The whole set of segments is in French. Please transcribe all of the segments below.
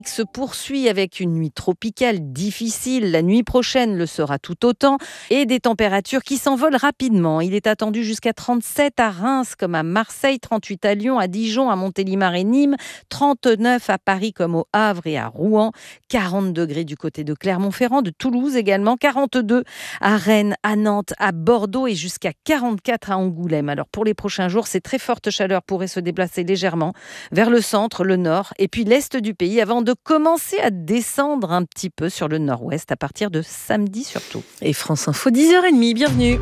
se poursuit avec une nuit tropicale difficile. La nuit prochaine le sera tout autant et des températures qui s'envolent rapidement. Il est attendu jusqu'à 37 à Reims comme à Marseille, 38 à Lyon, à Dijon, à Montélimar et Nîmes, 39 à Paris comme au Havre et à Rouen, 40 degrés du côté de Clermont-Ferrand, de Toulouse également, 42 à Rennes, à Nantes, à Bordeaux et jusqu'à 44 à Angoulême. Alors pour les prochains jours, ces très fortes chaleurs pourraient se déplacer légèrement vers le centre, le nord et puis l'est du pays avant de commencer à descendre un petit peu sur le nord-ouest à partir de samedi surtout. Et France Info, 10h30, bienvenue.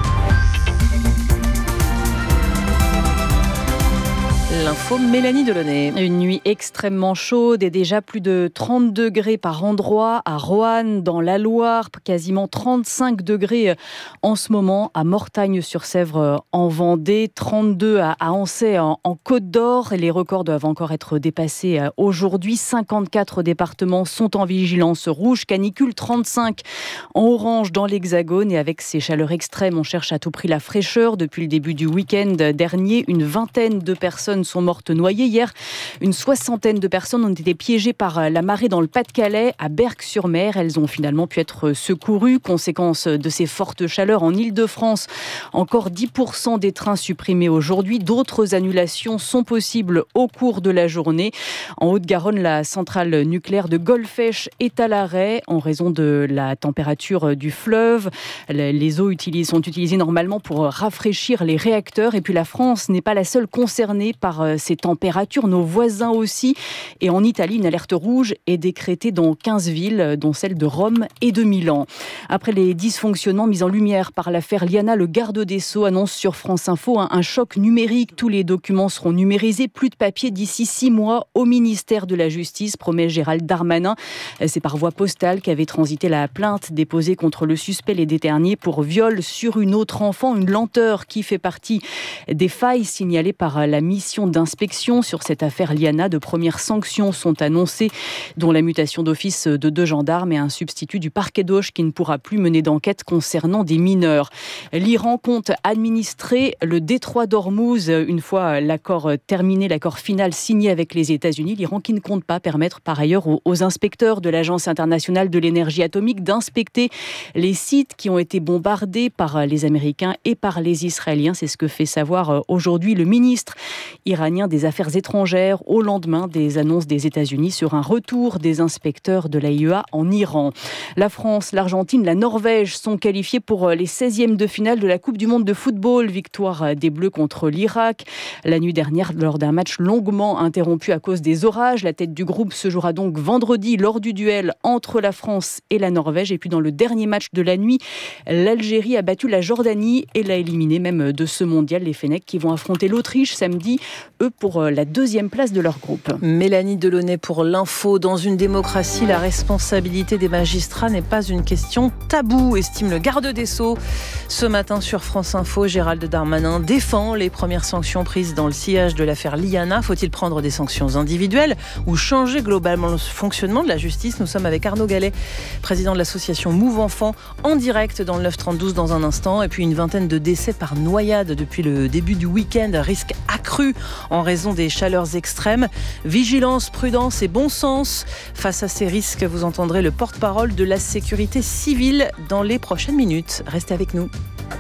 L'info, Mélanie Delaunay. Une nuit extrêmement chaude et déjà plus de 30 degrés par endroit à Roanne, dans la Loire, quasiment 35 degrés en ce moment à Mortagne-sur-Sèvre en Vendée, 32 à Ancey en Côte d'Or. Les records doivent encore être dépassés aujourd'hui. 54 départements sont en vigilance rouge, canicule 35 en orange dans l'Hexagone. Et avec ces chaleurs extrêmes, on cherche à tout prix la fraîcheur. Depuis le début du week-end dernier, une vingtaine de personnes sont mortes noyées. Hier, une soixantaine de personnes ont été piégées par la marée dans le Pas-de-Calais, à Berck-sur-Mer. Elles ont finalement pu être secourues. Conséquence de ces fortes chaleurs en Île-de-France, encore 10% des trains supprimés aujourd'hui. D'autres annulations sont possibles au cours de la journée. En Haute-Garonne, la centrale nucléaire de Golfech est à l'arrêt en raison de la température du fleuve. Les eaux sont utilisées normalement pour rafraîchir les réacteurs. Et puis la France n'est pas la seule concernée par ces températures, nos voisins aussi. Et en Italie, une alerte rouge est décrétée dans 15 villes, dont celle de Rome et de Milan. Après les dysfonctionnements mis en lumière par l'affaire Liana, le garde des Sceaux annonce sur France Info un choc numérique. Tous les documents seront numérisés, plus de papier d'ici 6 mois au ministère de la Justice, promet Gérald Darmanin. C'est par voie postale qu'avait transité la plainte déposée contre le suspect l'été dernier pour viol sur une autre enfant, une lenteur qui fait partie des failles signalées par la mission d'inspection sur cette affaire Liana. De premières sanctions sont annoncées, dont la mutation d'office de 2 gendarmes et un substitut du parquet d'Auch qui ne pourra plus mener d'enquête concernant des mineurs. L'Iran compte administrer le détroit d'Ormuz une fois l'accord terminé, l'accord final signé avec les États-Unis. L'Iran qui ne compte pas permettre par ailleurs aux inspecteurs de l'Agence internationale de l'énergie atomique d'inspecter les sites qui ont été bombardés par les Américains et par les Israéliens. C'est ce que fait savoir aujourd'hui le ministre iranien des Affaires étrangères au lendemain des annonces des États-Unis sur un retour des inspecteurs de l'AIEA en Iran. La France, l'Argentine, la Norvège sont qualifiés pour les 16e de finale de la Coupe du monde de football. Victoire des Bleus contre l'Irak la nuit dernière lors d'un match longuement interrompu à cause des orages. La tête du groupe se jouera donc vendredi lors du duel entre la France et la Norvège. Et puis dans le dernier match de la nuit, l'Algérie a battu la Jordanie et l'a éliminé même de ce mondial. Les Fennecs qui vont affronter l'Autriche samedi, eux pour la 2e place de leur groupe. Mélanie Delaunay pour l'info. Dans une démocratie, la responsabilité des magistrats n'est pas une question taboue, estime le garde des Sceaux. Ce matin sur France Info, Gérald Darmanin défend les premières sanctions prises dans le sillage de l'affaire Liana. Faut-il prendre des sanctions individuelles ou changer globalement le fonctionnement de la justice? Nous sommes avec Arnaud Gallet, président de l'association Move Enfants, en direct dans le 9-32 dans un instant. Et puis une vingtaine de décès par noyade depuis le début du week-end. Risque accru en raison des chaleurs extrêmes. Vigilance, prudence et bon sens. Face à ces risques, vous entendrez le porte-parole de la sécurité civile dans les prochaines minutes. Restez avec nous.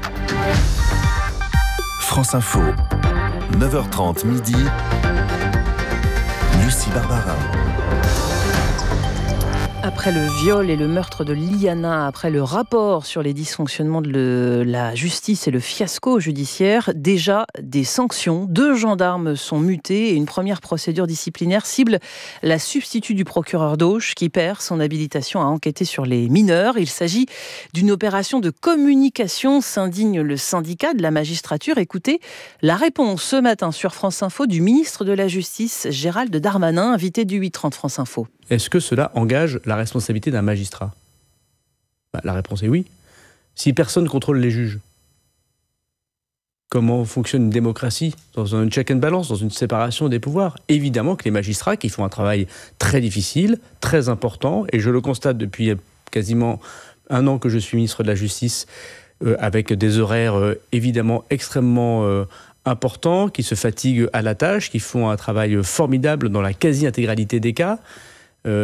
France Info, 9h30 midi. Lucie Barbara. Après le viol et le meurtre de Liana, après le rapport sur les dysfonctionnements de la justice et le fiasco judiciaire, déjà des sanctions. 2 gendarmes sont mutés et une première procédure disciplinaire cible la substitut du procureur d'Auch qui perd son habilitation à enquêter sur les mineurs. Il s'agit d'une opération de communication, s'indigne le syndicat de la magistrature. Écoutez la réponse ce matin sur France Info du ministre de la Justice, Gérald Darmanin, invité du 8h30 France Info. Est-ce que cela engage la responsabilité d'un magistrat ? La réponse est oui. Si personne ne contrôle les juges, comment fonctionne une démocratie dans un check and balance, dans une séparation des pouvoirs? Évidemment que les magistrats qui font un travail très difficile, très important, et je le constate depuis quasiment 1 an que je suis ministre de la Justice, avec des horaires évidemment extrêmement importants, qui se fatiguent à la tâche, qui font un travail formidable dans la quasi-intégralité des cas.